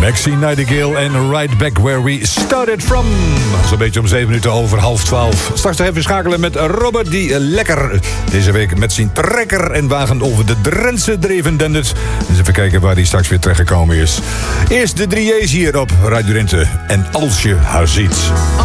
Maxine Nightingale en Right Back Where We Started From. Zo'n beetje om 7 minuten over 11:30. Straks even schakelen met Robert die lekker deze week met zijn trekker en wagen over de Drentse dreven dendert. Dus even kijken waar hij straks weer terechtgekomen is. Eerst de 3J's hier op Radio Drenthe. En als je haar ziet.